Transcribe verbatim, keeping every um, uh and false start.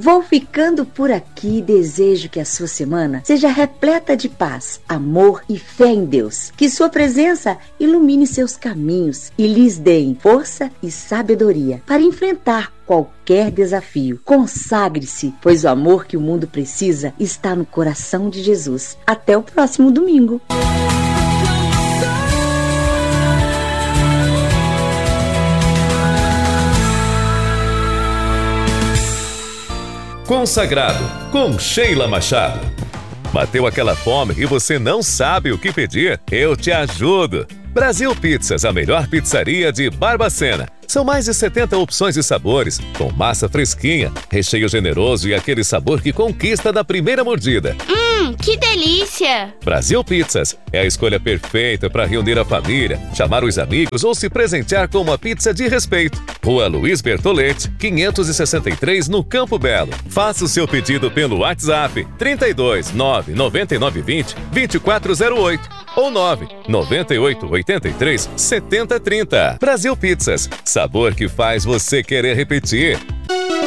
Vou ficando por aqui e desejo que a sua semana seja repleta de paz, amor e fé em Deus. Que sua presença ilumine seus caminhos e lhes dê força e sabedoria para enfrentar qualquer desafio. Consagre-se, pois o amor que o mundo precisa está no coração de Jesus. Até o próximo domingo. Consagrado, com Sheila Machado. Bateu aquela fome e você não sabe o que pedir? Eu te ajudo! Brasil Pizzas, a melhor pizzaria de Barbacena. São mais de setenta opções de sabores, com massa fresquinha, recheio generoso e aquele sabor que conquista da primeira mordida. Hum, que delícia! Brasil Pizzas é a escolha perfeita para reunir a família, chamar os amigos ou se presentear com uma pizza de respeito. Rua Luiz Bertoletti, quinhentos e sessenta e três, no Campo Belo. Faça o seu pedido pelo WhatsApp trinta e dois, nove nove nove dois zero, dois quatro zero oito ou nove nove oito oito três, sete zero três zero. Brasil Pizzas, sabor que faz você querer repetir.